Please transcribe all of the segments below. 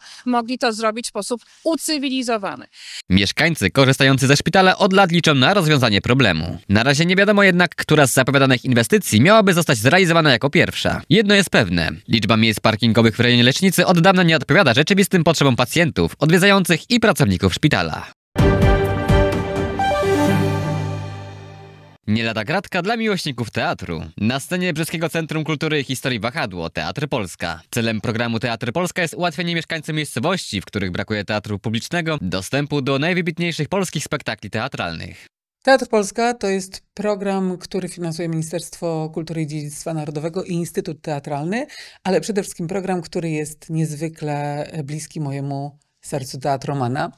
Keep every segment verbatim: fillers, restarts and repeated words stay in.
mogli to zrobić w sposób ucywilizowany. Mieszkańcy korzystający ze szpitala od lat liczą na rozwiązanie problemu. Na razie nie wiadomo jednak, która z zapowiadanych inwestycji miałaby zostać zrealizowana jako pierwsza. Jedno jest pewne. Liczba miejsc parkingowych w rejonie Lecznicy od dawna nie odpowiada rzeczywistym potrzebom pacjentów, odwiedzających i pracowników szpitala. Nie lada gratka dla miłośników teatru. Na scenie Brzeskiego Centrum Kultury i Historii Wahadło Teatr Polska. Celem programu Teatr Polska jest ułatwienie mieszkańcom miejscowości, w których brakuje teatru publicznego, dostępu do najwybitniejszych polskich spektakli teatralnych. Teatr Polska to jest program, który finansuje Ministerstwo Kultury i Dziedzictwa Narodowego i Instytut Teatralny, ale przede wszystkim program, który jest niezwykle bliski mojemu sercu teatromana.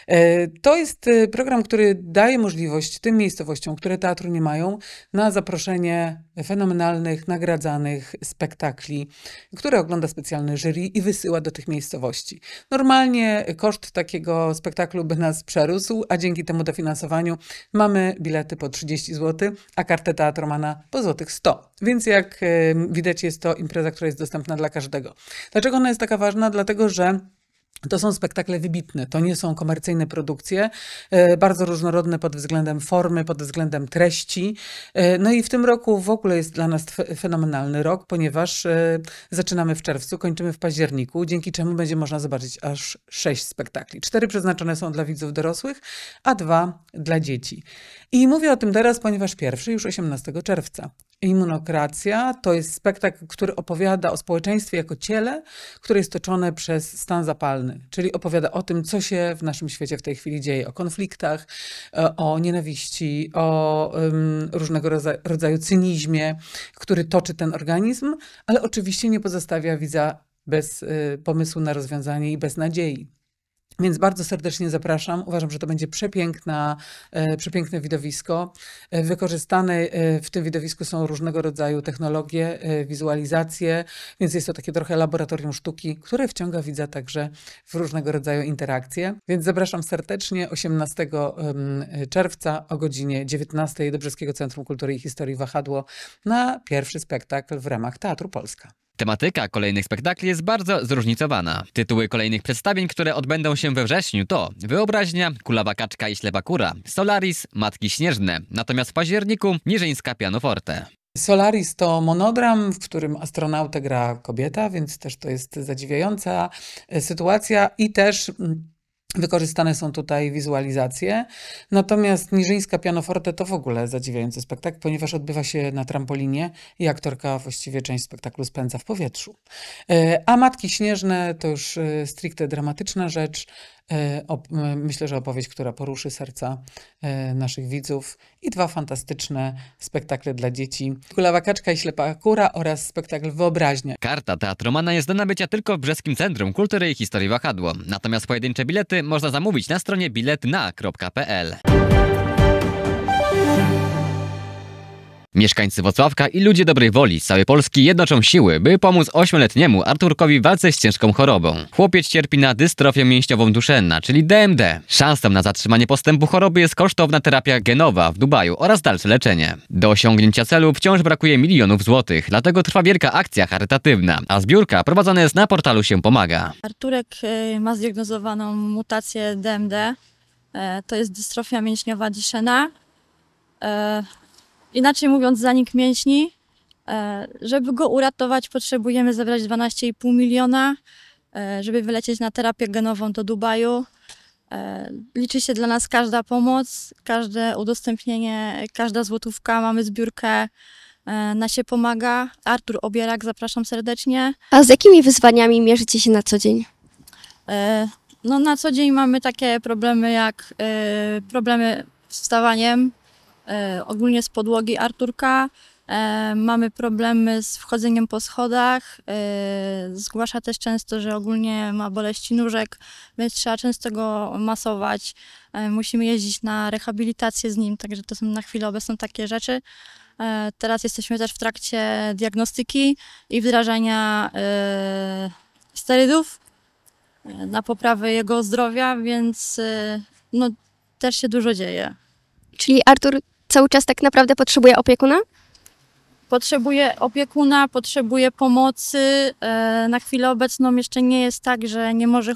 To jest program, który daje możliwość tym miejscowościom, które teatru nie mają, na zaproszenie fenomenalnych, nagradzanych spektakli, które ogląda specjalny jury i wysyła do tych miejscowości. Normalnie koszt takiego spektaklu by nas przerósł, a dzięki temu dofinansowaniu mamy bilety po trzydzieści złotych, a kartę teatromana po złotych sto. Więc jak widać, jest to impreza, która jest dostępna dla każdego. Dlaczego ona jest taka ważna? Dlatego, że to są spektakle wybitne, to nie są komercyjne produkcje, bardzo różnorodne pod względem formy, pod względem treści. No i w tym roku w ogóle jest dla nas fenomenalny rok, ponieważ zaczynamy w czerwcu, kończymy w październiku, dzięki czemu będzie można zobaczyć aż sześć spektakli. Cztery przeznaczone są dla widzów dorosłych, a dwa dla dzieci. I mówię o tym teraz, ponieważ pierwszy już osiemnastego czerwca. Immunokracja to jest spektakl, który opowiada o społeczeństwie jako ciele, które jest toczone przez stan zapalny, czyli opowiada o tym, co się w naszym świecie w tej chwili dzieje, o konfliktach, o nienawiści, o um, różnego rodzaju, rodzaju cynizmie, który toczy ten organizm, ale oczywiście nie pozostawia widza bez y, pomysłu na rozwiązanie i bez nadziei. Więc bardzo serdecznie zapraszam. Uważam, że to będzie przepiękna, e, przepiękne widowisko. E, wykorzystane e, w tym widowisku są różnego rodzaju technologie, e, wizualizacje, więc jest to takie trochę laboratorium sztuki, które wciąga widza także w różnego rodzaju interakcje. Więc zapraszam serdecznie osiemnastego czerwca o godzinie dziewiętnastej do Brzeskiego Centrum Kultury i Historii Wahadło na pierwszy spektakl w ramach Teatru Polska. Tematyka kolejnych spektakli jest bardzo zróżnicowana. Tytuły kolejnych przedstawień, które odbędą się we wrześniu to Wyobraźnia, Kulawa Kaczka i Ślepa Kura, Solaris, Matki Śnieżne, natomiast w październiku Niżyńska Pianoforte. Solaris to monodram, w którym astronautę gra kobieta, więc też to jest zadziwiająca sytuacja i też wykorzystane są tutaj wizualizacje. Natomiast Niżyńska Pianoforte to w ogóle zadziwiający spektakl, ponieważ odbywa się na trampolinie i aktorka właściwie część spektaklu spędza w powietrzu. A Matki Śnieżne to już stricte dramatyczna rzecz. Myślę, że opowieść, która poruszy serca naszych widzów. I dwa fantastyczne spektakle dla dzieci. Kulawa Kaczka i Ślepa Kura oraz spektakl Wyobraźnia. Karta teatromana jest do nabycia tylko w Brzeskim Centrum Kultury i Historii Wahadło. Natomiast pojedyncze bilety można zamówić na stronie biletna kropka p l. Mieszkańcy Włocławka i ludzie dobrej woli z całej Polski jednoczą siły, by pomóc ośmioletniemu Arturkowi w walce z ciężką chorobą. Chłopiec cierpi na dystrofię mięśniową Duchenne, czyli D M D. Szansą na zatrzymanie postępu choroby jest kosztowna terapia genowa w Dubaju oraz dalsze leczenie. Do osiągnięcia celu wciąż brakuje milionów złotych, dlatego trwa wielka akcja charytatywna, a zbiórka prowadzona jest na portalu Się Pomaga. Arturek ma zdiagnozowaną mutację D M D. To jest dystrofia mięśniowa Duchenne. Inaczej mówiąc, zanik mięśni. Żeby go uratować, potrzebujemy zebrać dwanaście i pół miliona, żeby wylecieć na terapię genową do Dubaju. Liczy się dla nas każda pomoc, każde udostępnienie, każda złotówka. Mamy zbiórkę na Się Pomaga. Artur Obierak, zapraszam serdecznie. A z jakimi wyzwaniami mierzycie się na co dzień? No, na co dzień mamy takie problemy jak problemy z wstawaniem, ogólnie z podłogi Arturka. Mamy problemy z wchodzeniem po schodach. Zgłasza też często, że ogólnie ma boleści nóżek, więc trzeba często go masować. Musimy jeździć na rehabilitację z nim, także to są na chwilę obecną takie rzeczy. Teraz jesteśmy też w trakcie diagnostyki i wdrażania sterydów na poprawę jego zdrowia, więc no, też się dużo dzieje. Czyli Artur cały czas tak naprawdę potrzebuje opiekuna? Potrzebuje opiekuna, potrzebuje pomocy. Na chwilę obecną jeszcze nie jest tak, że nie może